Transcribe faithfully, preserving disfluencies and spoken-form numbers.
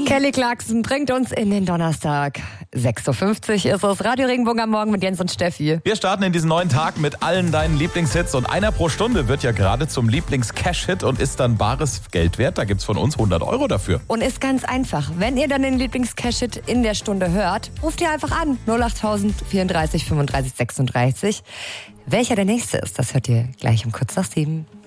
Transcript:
Kelly Clarkson bringt uns in den Donnerstag. sechs Uhr fünfzig ist es. Radio Regenbogen am Morgen mit Jens und Steffi. Wir starten in diesen neuen Tag mit allen deinen Lieblingshits. Und einer pro Stunde wird ja gerade zum Lieblings-Cash-Hit und ist dann bares Geld wert. Da gibt's von uns hundert Euro dafür. Und ist ganz einfach. Wenn ihr dann den Lieblings-Cash-Hit in der Stunde hört, ruft ihr einfach an. null acht tausend vierunddreißig fünfunddreißig sechsunddreißig. Welcher der nächste ist, das hört ihr gleich um kurz nach sieben.